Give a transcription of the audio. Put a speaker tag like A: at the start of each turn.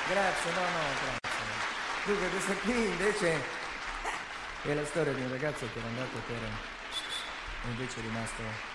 A: Grazie, no, grazie. Dunque, questa qui invece è la storia di un ragazzo che era andato per... e invece è rimasto